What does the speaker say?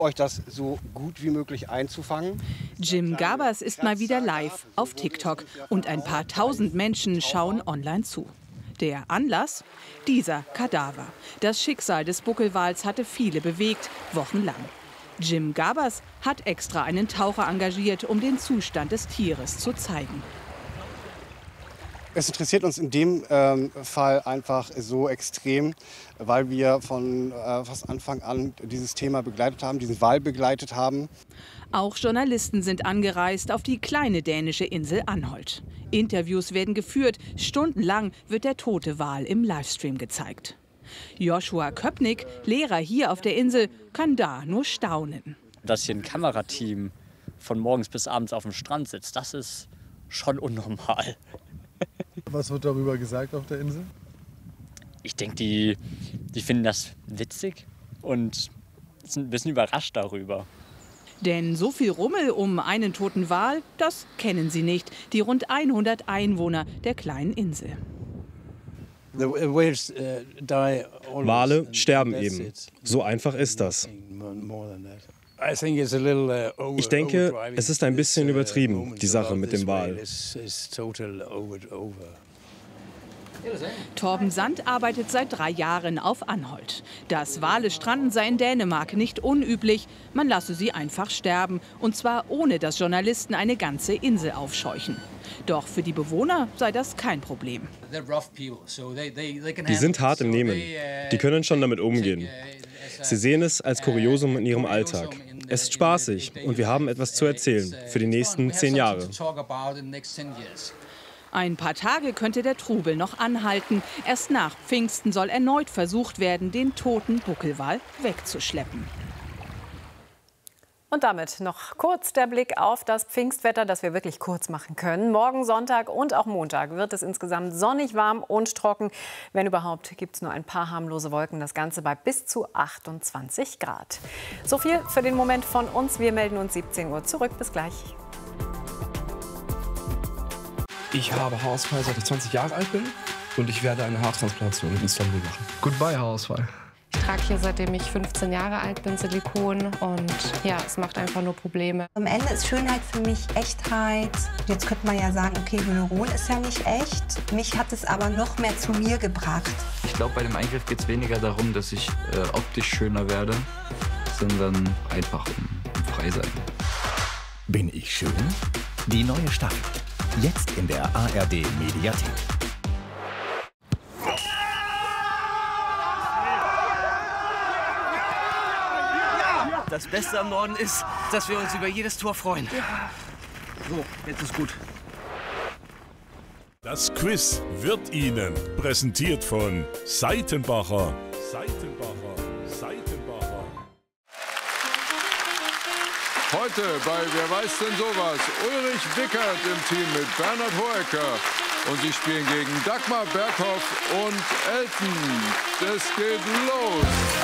euch das so gut wie möglich einzufangen. Jim Gabers ist mal wieder live auf TikTok und ein paar tausend Menschen schauen online zu. Der Anlass? Dieser Kadaver. Das Schicksal des Buckelwals hatte viele bewegt, wochenlang. Jim Gabers hat extra einen Taucher engagiert, um den Zustand des Tieres zu zeigen. Es interessiert uns in dem Fall einfach so extrem, weil wir von fast Anfang an dieses Thema begleitet haben, diesen Wal begleitet haben. Auch Journalisten sind angereist auf die kleine dänische Insel Anholt. Interviews werden geführt, stundenlang wird der tote Wal im Livestream gezeigt. Joshua Köpnick, Lehrer hier auf der Insel, kann da nur staunen. Dass hier ein Kamerateam von morgens bis abends auf dem Strand sitzt, das ist schon unnormal. Was wird darüber gesagt auf der Insel? Ich denke, die finden das witzig und sind ein bisschen überrascht darüber. Denn so viel Rummel um einen toten Wal, das kennen sie nicht, die rund 100 Einwohner der kleinen Insel. Wale sterben eben. So einfach ist das. Ich denke, es ist ein bisschen übertrieben, die Sache mit dem Wal. Torben Sand arbeitet seit 3 Jahren auf Anholt. Dass Wale stranden sei in Dänemark nicht unüblich. Man lasse sie einfach sterben. Und zwar ohne, dass Journalisten eine ganze Insel aufscheuchen. Doch für die Bewohner sei das kein Problem. Die sind hart im Nehmen. Die können schon damit umgehen. Sie sehen es als Kuriosum in ihrem Alltag. Es ist spaßig und wir haben etwas zu erzählen für die nächsten 10 Jahre. Ein paar Tage könnte der Trubel noch anhalten. Erst nach Pfingsten soll erneut versucht werden, den toten Buckelwal wegzuschleppen. Und damit noch kurz der Blick auf das Pfingstwetter, das wir wirklich kurz machen können. Morgen Sonntag und auch Montag wird es insgesamt sonnig, warm und trocken. Wenn überhaupt, gibt es nur ein paar harmlose Wolken. Das Ganze bei bis zu 28 Grad. So viel für den Moment von uns. Wir melden uns 17 Uhr zurück. Bis gleich. Ich habe Haarausfall, seit ich 20 Jahre alt bin. Und ich werde eine Haartransplantation in Istanbul machen. Goodbye, Haarausfall. Ich trage hier, seitdem ich 15 Jahre alt bin, Silikon und ja, es macht einfach nur Probleme. Am Ende ist Schönheit für mich Echtheit. Jetzt könnte man ja sagen, okay, Hyaluron ist ja nicht echt. Mich hat es aber noch mehr zu mir gebracht. Ich glaube, bei dem Eingriff geht es weniger darum, dass ich optisch schöner werde, sondern einfach um frei sein. Bin ich schön? Die neue Staffel. Jetzt in der ARD Mediathek. Das Beste am Norden ist, dass wir uns über jedes Tor freuen. So, jetzt ist gut. Das Quiz wird Ihnen präsentiert von Seitenbacher. Heute bei Wer weiß denn sowas? Ulrich Wickert im Team mit Bernhard Hoecker. Und sie spielen gegen Dagmar Berghoff und Elton. Das geht los.